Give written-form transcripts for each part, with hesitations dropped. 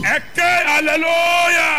Ẹ̀kẹ́ hallelujah.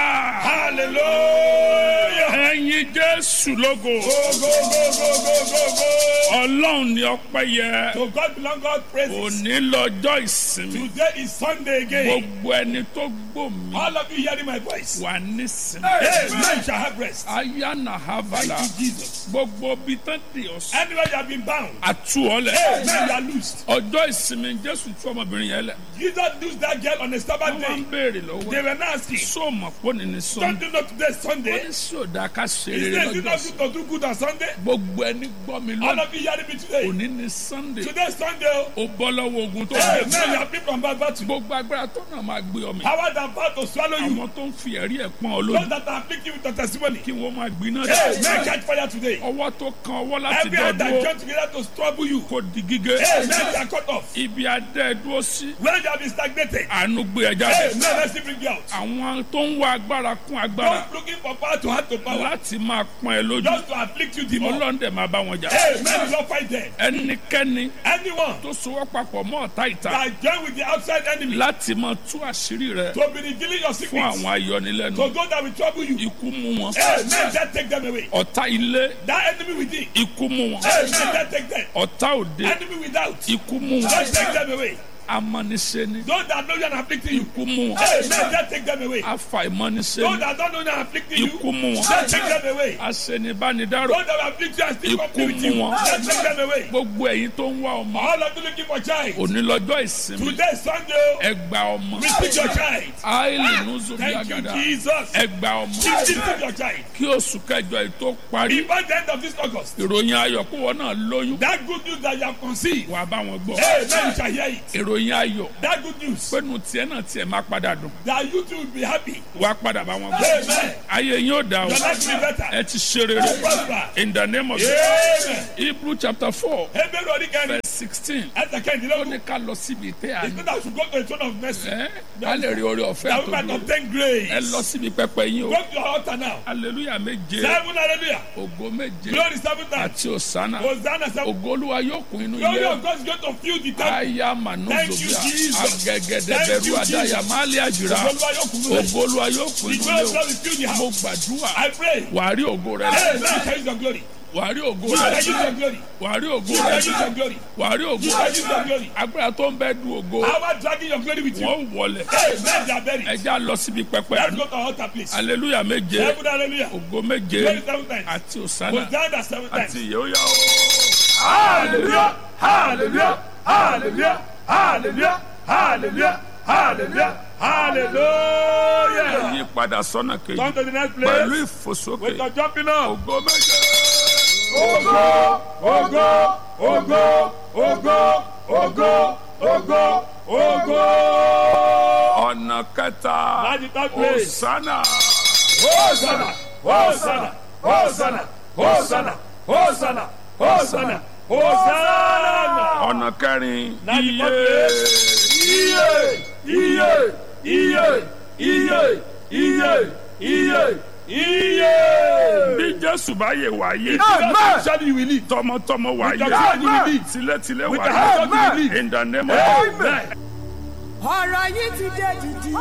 Hallelujah. Ẹ̀yin Jésù lógo. Go, go, go, go, go, go, go. Ọlọ́run ni ọpẹ́ yẹ. To God belong God praises. Òní lọ́jọ́ ìsinmi. Today is Sunday again. Gbogbo ẹni tó gbọ́ mi All of you hearing my voice. wà nísinmi. Amen. Shall have rest. Ayana havala. Thank you, Jesus. Gbogbo bí tán di ọ̀sán. Anywhere you have been bound. Àtú ọlẹ̀. Amen. You are loosed. Ọjọ́ ìsinmi Jésù tú ọmọbìnrin yẹn lẹ̀. Jesus loosed that girl on a Sabbath Wọ́n day. béèrè lọ́wọ́. They were not asking. Sọ́ọ̀mọ̀ pọ́nì ní Don't Sunday. you know today is Wọ́n Sunday? ní sí òdà ká ṣe Is rere it lọ́jọ́ not ìsinmi. good to do good on Sunday? Gbogbo ẹni gbọ́ mi All lónìí. of you hearing me today. Òní ní Sunday. Today is Sunday. Ó bọ́ lọ́wọ́ ogun tó Amen. bẹ̀rẹ̀. You have been from bad battle. Gbogbo agbára tó náà máa gbé ọmọ. Power that about to swallow you. Àwọn tó ń fi ẹ̀rí ẹ̀ pọ́n ọ Those lónìí. that are afflicting with your testimony. Kí wọ́n máa gbiná Amen. Catch fire today. Ọwọ́ tó kan ọwọ́ láti Every hand that dọ́dúró join together to trouble you. kò di gígé. Amen. They are cut off. Ibi adé dúró sí. Where you have been stagnated. Àánú gbé ẹ jáde. Amen. Let's see bring you out. Àwọn tó ń wá agbára kún agbára Those looking for power to add to power. láti máa pọ́n ẹ lójú. Just to afflict you the more. Ọlọ́run dẹ̀ máa bá wọn jà. Amen. You don't fight them. Ẹnikẹ́ni Anyone tó sowọ́ papọ̀ mọ́ ọ̀tá ìta that join with the outside enemy láti máa tú àṣírí rẹ to be revealing your fún secrets. àwọn ayọnilẹ́nu. To those that will trouble you. Ikú mú wọn. Amen. Just take them away. Ọ̀tá ilé That enemy within. ikú mú wọn. Amen. Just take them. Ọ̀tá òde Enemy without. ikú mú wọn. Just take them away. Amọ́nisẹ́ni Those that know you are afflicting you. ikú mú wọn. Amen. Just take them away. Those Afàìmọ́nisẹ́ni that don't know you are afflicting you. ikú mú wọn. Just take them away. Aṣenibánidárò Those that will afflict you and still compete with you. Ikú mú wọn. Just take them away. gbogbo ẹ̀yin tó ń wá ọmọ. All of you looking for child. Òní lọ́jọ́ ìsinmi Today is Sunday. ẹ gba ọmọ. Receive your child. Áìlì nùzùbí Thank you, àgàdà Jesus. ẹ gba ọmọ. Receive your child. Kí oṣù kẹjọ yìí tó parí. Before the end of this August. Ìròyìn ayọ̀ kó wọn náà lóyún. That good news that you have conceived. Wà á bá wọn gbọ́. Amen. You shall hear it. Ìròyìn ayọ̀ That good news. pẹ̀lú tiẹ̀ náà tiẹ̀ máa padà dùn. That you too will be happy. Wà á padà bá wọn gbọ́. Amen. Ayé yín ó dà o. Your life will be better. Ẹ ti ṣe rere. Prosper. In the name of Amen. Hebrew chapter 4 Hebrew Orikani. verse 16. Ẹsẹ̀ Ó kẹ́hìndínlógún. ní ká lọ síbi ìtẹ́ It's àná. not that we should go to the throne of mercy. Ká lè rí orí ọ̀fẹ́ That we might àtòjú. obtain grace. Ẹ lọ síbi pẹpẹ yín o. Go to your altar now. Hallelujah méje. 7 hallelujah. Ògo méje. Glory 7 times. Àti òsánà. Hosanna 7. Ògo Olúwa yóò kún inú Glory ilé. of God is going to fill the temple. Aya mànú Thank you, zobia. Jesus. Agẹgẹdẹ Thank bẹ̀rù you, àdáyà Jesus. máa lé àjùrà. Olúwa yóò kún inú rẹ̀. Ògo Olúwa yóò kún The inú glory ilé of o. God will fill the Mo house. gbàdúrà. I pray. Wàá rí ògo rẹ. Hey, let me tell you your glory. Wàá rí ògo You shall use rẹ. your glory. Wàá rí ògo You shall rẹ. use your glory. Wàá rí ògo You shall use rẹ. your glory. Agbára tó ń bẹ du ògo. How about dragging your glory with you? Wọ́n wọlé. Hey, men they are buried. Ẹ já lọ síbi pẹpẹ Let's àná. go to our altar, please. Hallelujah méje. 7 hallelujah. Ògo méje. Glory 7 times. Àti òsánà. Hosanna 7 Àti times. ìyẹ́wòyà o. Hallelujah. Hallelujah. Hallelujah. Hallelujah. Hallelujah. Hallelujah. Hallelujah. Yí padà sọ́nà kejì. Come to the next Pẹ̀lú place. ìfòsókè. With the jumping up. Ògo méje. Ogo, ogo, ogo, ogo, ogo, ogo, ogo. Ọ̀nà kẹta. That's the third place. Òsánà. Hosanna, Hosanna, Hosanna, Hosanna, Hosanna, Hosanna, Hosanna. Ọ̀nà kẹrin. That's the Iye. fourth place. Iye, iye, iye, iye, iye, iye. Bí Jésù bá yè wáyé. Amen. Surely you will live. Tọmọtọmọ With the wáyé. blood you will live. Tilétilé With the wáyé. house you will live. In the name of Amen. ọ̀rọ̀ yìí ti dé dìdì.